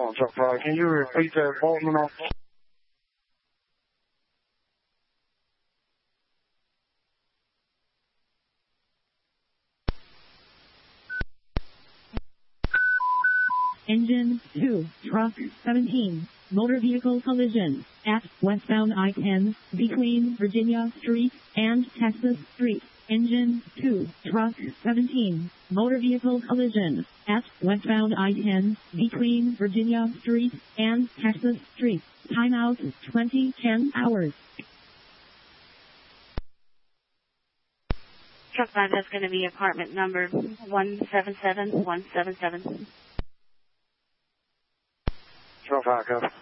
on, Chuck 5. Can you repeat that Baltimore? Engine 2, truck 17, motor vehicle collision at westbound I-10 between Virginia Street and Texas Street. Engine 2, truck 17, motor vehicle collision at westbound I-10 between Virginia Street and Texas Street. Timeout 2010 hours. Truck 5, that's going to be apartment number 177177. Truck 5, copy.